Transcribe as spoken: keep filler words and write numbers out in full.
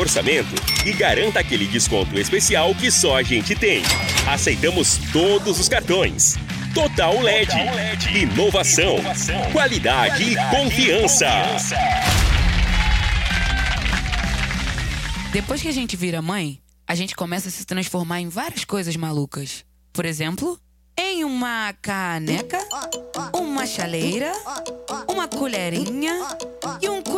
orçamento e garanta aquele desconto especial que só a gente tem. Aceitamos todos os cartões. Total L E D. Total L E D. Inovação, Inovação. Qualidade, Qualidade e confiança. e confiança. Depois que a gente vira mãe, a gente começa a se transformar em várias coisas malucas. Por exemplo, em uma caneca, uma chaleira, uma colherinha e um